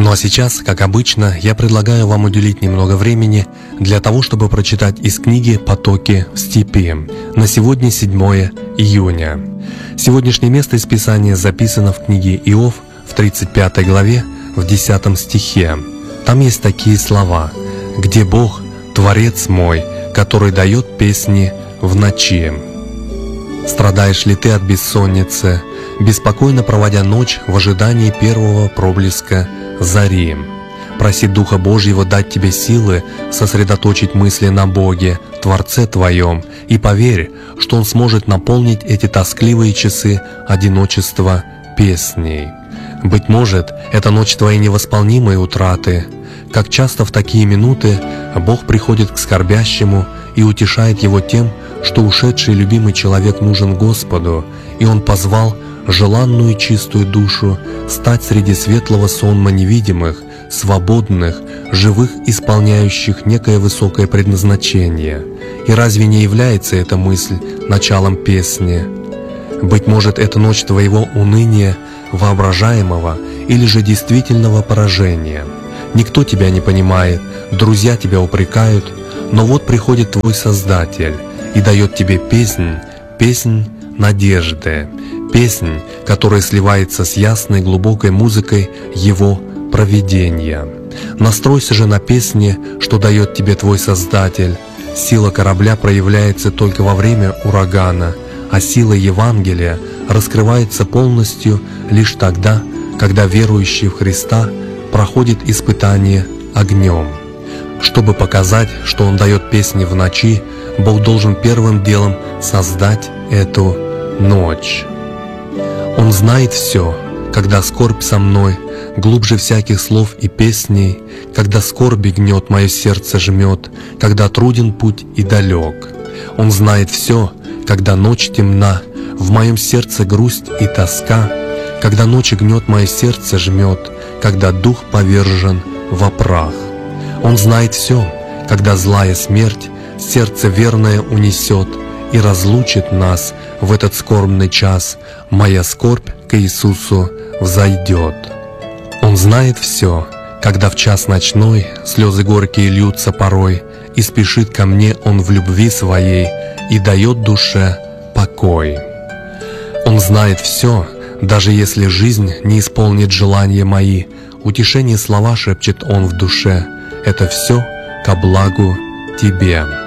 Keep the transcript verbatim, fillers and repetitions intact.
Ну а сейчас, как обычно, я предлагаю вам уделить немного времени для того, чтобы прочитать из книги «Потоки в степи» на сегодня седьмое июня. Сегодняшнее место из Писания записано в книге Иов в тридцать пятой главе в десятом стихе. Там есть такие слова: «Где Бог, Творец мой, который дает песни в ночи». Страдаешь ли ты от бессонницы, беспокойно проводя ночь в ожидании первого проблеска зари? Проси Духа Божьего дать тебе силы сосредоточить мысли на Боге, Творце твоем, и поверь, что Он сможет наполнить эти тоскливые часы одиночества песней. Быть может, это ночь твоей невосполнимой утраты. Как часто в такие минуты Бог приходит к скорбящему и утешает его тем, что ушедший любимый человек нужен Господу, и Он позвал желанную и чистую душу стать среди светлого сонма невидимых, свободных, живых, исполняющих некое высокое предназначение. И разве не является эта мысль началом песни? Быть может, это ночь твоего уныния, воображаемого или же действительного поражения. Никто тебя не понимает, друзья тебя упрекают, но вот приходит твой Создатель и дает тебе песнь, песнь надежды, песнь, которая сливается с ясной глубокой музыкой Его провидения. Настройся же на песни, что дает тебе твой Создатель. Сила корабля проявляется только во время урагана, а сила Евангелия раскрывается полностью лишь тогда, когда верующий в Христа проходит испытание огнем. Чтобы показать, что Он дает песни в ночи, Бог должен первым делом создать эту ночь. Он знает все, когда скорбь со мной, глубже всяких слов и песней, когда скорби гнет мое сердце жмет, когда труден путь и далек. Он знает все, когда ночь темна, в моем сердце грусть и тоска, когда ночь гнет мое сердце жмет, когда дух повержен во прах. Он знает все, когда злая смерть сердце верное унесет и разлучит нас в этот скорбный час, моя скорбь к Иисусу взойдет. Он знает все, когда в час ночной слезы горькие льются порой, и спешит ко мне Он в любви своей и дает душе покой. Он знает все, даже если жизнь не исполнит желания мои, утешение слова шепчет Он в душе: это все ко благу тебе.